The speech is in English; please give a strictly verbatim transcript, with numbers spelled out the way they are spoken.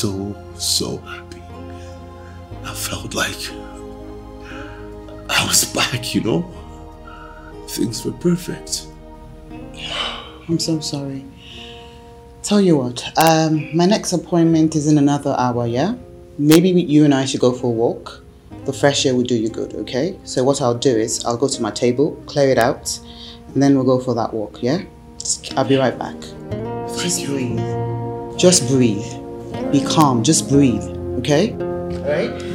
so, so happy. I felt like I was back, you know? Things were perfect. I'm so sorry. Tell you what, um, my next appointment is in another hour, yeah? Maybe you and I should go for a walk. The fresh air will do you good, okay? So what I'll do is, I'll go to my table, clear it out, and then we'll go for that walk, yeah? Just, I'll be right back. Thank Just you. breathe. Just breathe. Be calm, just breathe, okay? Alright?